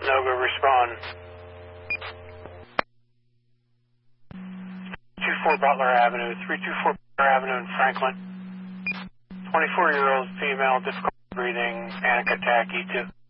NOGA respond. 24 Butler Avenue, 324 Butler Avenue in Franklin. 24-year-old female, difficult breathing, panic attack, E2.